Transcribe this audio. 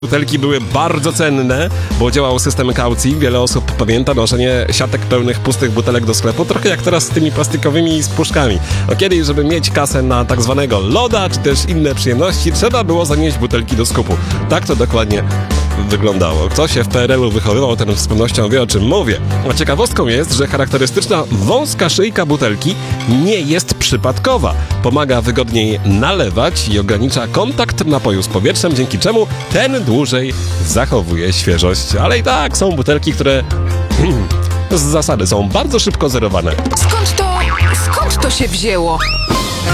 Butelki były bardzo cenne, bo działał system kaucji. Wiele osób pamięta noszenie siatek pełnych pustych butelek do sklepu, trochę jak teraz z tymi plastikowymi puszkami. No kiedyś, żeby mieć kasę na tak zwanego loda, czy też inne przyjemności, trzeba było zanieść butelki do skupu. Tak to dokładnie wyglądało. Kto się w PRL-u wychowywał, ten z pewnością wie, o czym mówię. A ciekawostką jest, że charakterystyczna wąska szyjka butelki nie jest przypadkowa. Pomaga wygodniej nalewać i ogranicza kontakt napoju z powietrzem, dzięki czemu ten dłużej zachowuje świeżość. Ale i tak są butelki, które z zasady są bardzo szybko zerowane. Skąd to się wzięło?